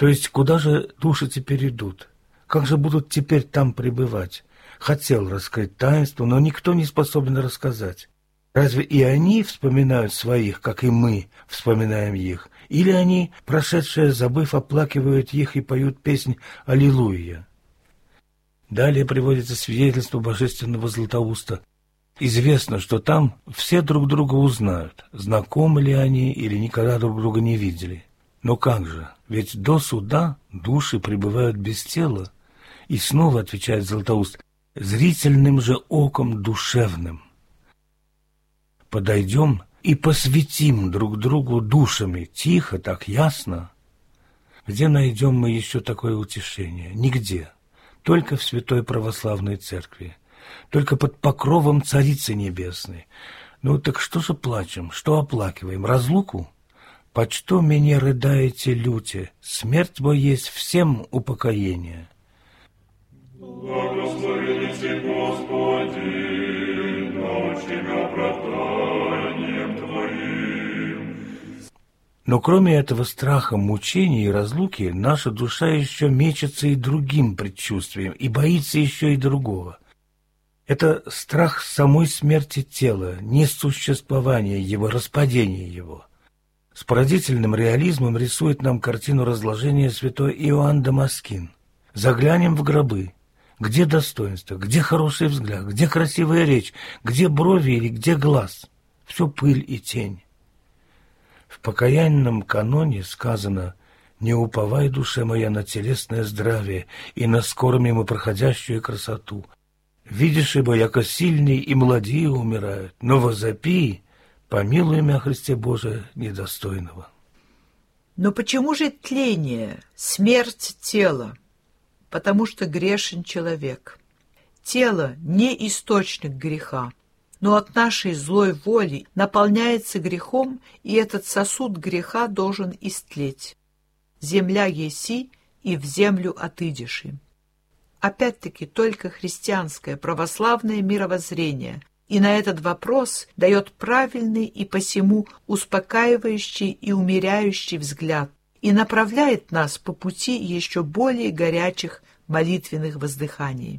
То есть, куда же души теперь идут? Как же будут теперь там пребывать? Хотел раскрыть таинство, но никто не способен рассказать. Разве и они вспоминают своих, как и мы вспоминаем их? Или они, прошедшие, забыв, оплакивают их и поют песнь «Аллилуйя»? Далее приводится свидетельство божественного Златоуста. Известно, что там все друг друга узнают, знакомы ли они или никогда друг друга не видели. Но как же? Ведь до суда души пребывают без тела. И снова отвечает Златоуст: зрительным же оком душевным. Подойдем и посвятим друг другу душами, тихо, так ясно. Где найдем мы еще такое утешение? Нигде. Только в Святой Православной Церкви. Только под покровом Царицы Небесной. Ну так что же плачем, что оплакиваем? Разлуку? «Почто меня рыдаете, люте, смерть бо есть всем упокоение». Благословен си, Господи, научи меня оправданием Твоим. Но кроме этого страха, мучений и разлуки, наша душа еще мечется и другим предчувствием, и боится еще и другого. Это страх самой смерти тела, несуществования его, распадения его. С поразительным реализмом рисует нам картину разложения святой Иоанн Дамаскин. Заглянем в гробы. Где достоинство, где хороший взгляд, где красивая речь, где брови или где глаз? Все пыль и тень. В покаянном каноне сказано: «Не уповай, душе моя, на телесное здравие и на скоро мимо проходящую красоту. Видишь, ибо яко сильный и молодые умирают, но возопи, помилуй меня, Христе Боже, недостойного». Но почему же тление, смерть тела? Потому что грешен человек. Тело не источник греха, но от нашей злой воли наполняется грехом, и этот сосуд греха должен истлеть. Земля еси, и в землю отыдешь. Опять-таки только христианское православное мировоззрение и на этот вопрос дает правильный и посему успокаивающий и умеряющий взгляд и направляет нас по пути еще более горячих молитвенных воздыханий.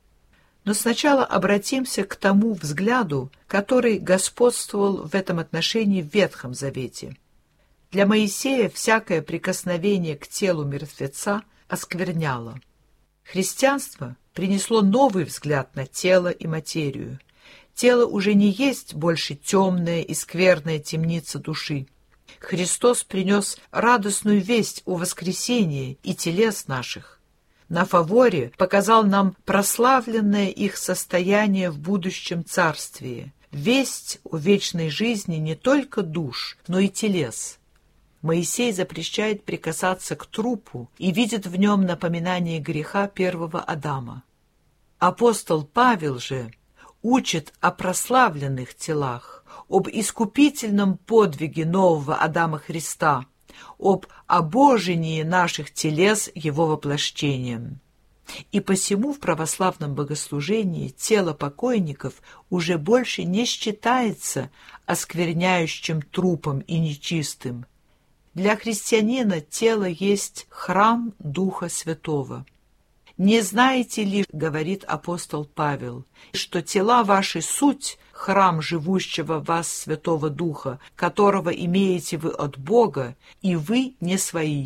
Но сначала обратимся к тому взгляду, который господствовал в этом отношении в Ветхом Завете. Для Моисея всякое прикосновение к телу мертвеца оскверняло. Христианство принесло новый взгляд на тело и материю. Тело уже не есть больше темная и скверная темница души. Христос принес радостную весть о воскресении и телес наших. На фаворе показал нам прославленное их состояние в будущем царствии, весть о вечной жизни не только душ, но и телес. Моисей запрещает прикасаться к трупу и видит в нем напоминание греха первого Адама. Апостол Павел же учит о прославленных телах, об искупительном подвиге нового Адама Христа, об обожении наших телес его воплощением. И посему в православном богослужении тело покойников уже больше не считается оскверняющим трупом и нечистым. Для христианина тело есть храм Духа Святого. «Не знаете ли, — говорит апостол Павел, — что тела ваши суть — храм живущего в вас Святого Духа, которого имеете вы от Бога, и вы не свои».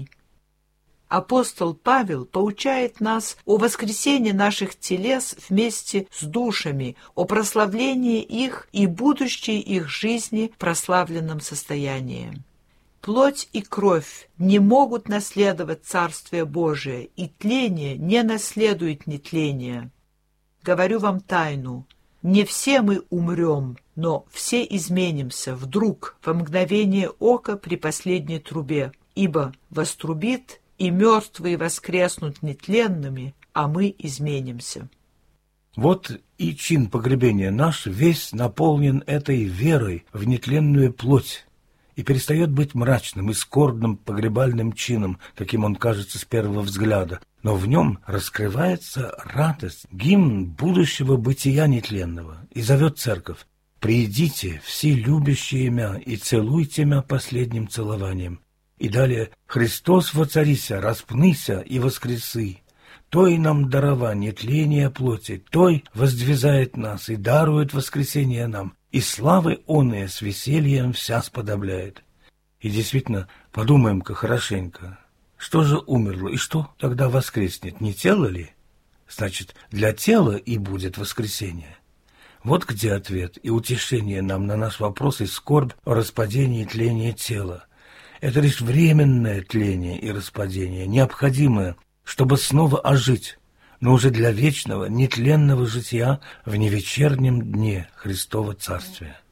Апостол Павел поучает нас о воскресении наших телес вместе с душами, о прославлении их и будущей их жизни в прославленном состоянии. Плоть и кровь не могут наследовать Царствие Божие, и тление не наследует нетление. Говорю вам тайну: не все мы умрем, но все изменимся вдруг, во мгновение ока при последней трубе, ибо вострубит, и мертвые воскреснут нетленными, а мы изменимся. Вот и чин погребения наш весь наполнен этой верой в нетленную плоть, и перестает быть мрачным и скорбным погребальным чином, каким он кажется с первого взгляда, но в нем раскрывается радость, гимн будущего бытия нетленного, и зовет церковь: «Придите, все любящие мя, и целуйте мя последним целованием». И далее «Христос воцарися, распнися и воскресы, той нам дарование тления плоти, той воздвизает нас и дарует воскресение нам, и славы оные с весельем вся сподобляет». И действительно, подумаем-ка хорошенько, что же умерло и что тогда воскреснет, не тело ли? Значит, для тела и будет воскресение. Вот где ответ и утешение нам на наш вопрос и скорбь о распадении и тлении тела. Это лишь временное тление и распадение, необходимое, чтобы снова ожить, но уже для вечного, нетленного жития в невечернем дне Христова Царствия.